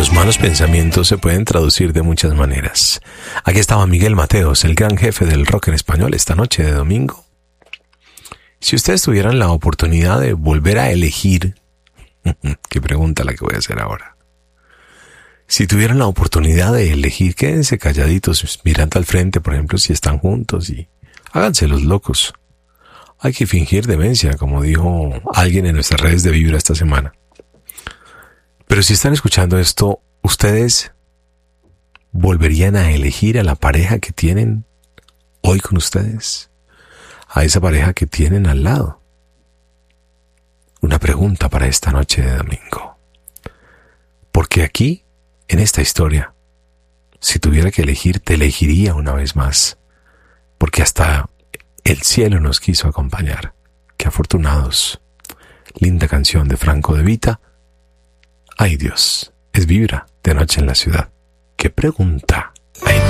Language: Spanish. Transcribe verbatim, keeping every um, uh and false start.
Los malos pensamientos se pueden traducir de muchas maneras. Aquí estaba Miguel Mateos, el gran jefe del rock en español, esta noche de domingo. Si ustedes tuvieran la oportunidad de volver a elegir, qué pregunta la que voy a hacer ahora. Si tuvieran la oportunidad de elegir, quédense calladitos, mirando al frente, por ejemplo, si están juntos, y háganse los locos. Hay que fingir demencia, como dijo alguien en nuestras redes de Vibra esta semana. Pero si están escuchando esto, ¿ustedes volverían a elegir a la pareja que tienen hoy con ustedes? A esa pareja que tienen al lado. Una pregunta para esta noche de domingo. Porque aquí, en esta historia, si tuviera que elegir, te elegiría una vez más. Porque hasta el cielo nos quiso acompañar. ¡Qué afortunados! Linda canción de Franco De Vita. ¡Ay Dios! Es Vibra, de noche en la ciudad. ¡Qué pregunta! ¡Ay!